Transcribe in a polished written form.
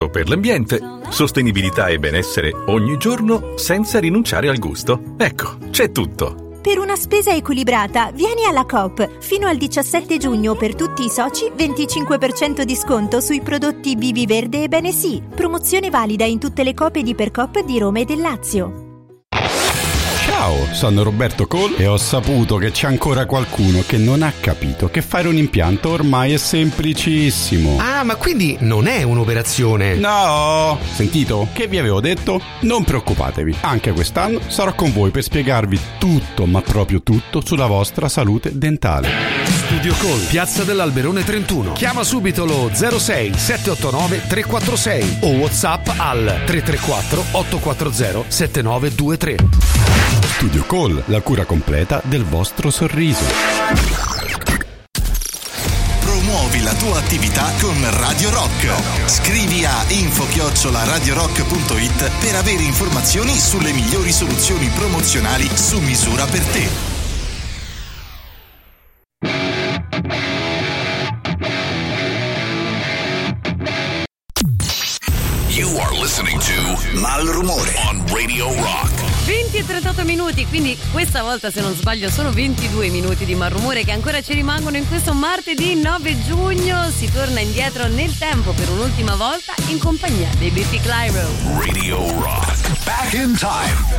Per l'ambiente, sostenibilità e benessere ogni giorno senza rinunciare al gusto. Ecco, c'è tutto. Per una spesa equilibrata, vieni alla Coop. Fino al 17 giugno per tutti i soci, 25% di sconto sui prodotti Bibi Verde e Bene Sì. Promozione valida in tutte le Coop ed Ipercoop di Roma e del Lazio. Ciao, sono Roberto Cole e ho saputo che c'è ancora qualcuno che non ha capito che fare un impianto ormai è semplicissimo. Ah, ma quindi non è un'operazione? No! Sentito? Che vi avevo detto? Non preoccupatevi, anche quest'anno sarò con voi per spiegarvi tutto, ma proprio tutto, sulla vostra salute dentale. Studio Cole, Piazza dell'Alberone 31. Chiama subito lo 06 789 346 o WhatsApp al 334 840 7923. Studio Cole, la cura completa del vostro sorriso. Promuovi la tua attività con Radio Rock. Scrivi a info@radiorock.it per avere informazioni sulle migliori soluzioni promozionali su misura per te. You are listening to Malrumore on Radio Rock. 20 e 38 minuti, quindi questa volta, se non sbaglio, sono 22 minuti di Malrumore che ancora ci rimangono in questo martedì 9 giugno. Si torna indietro nel tempo per un'ultima volta in compagnia dei BP Clyro. Radio Rock. Back in time.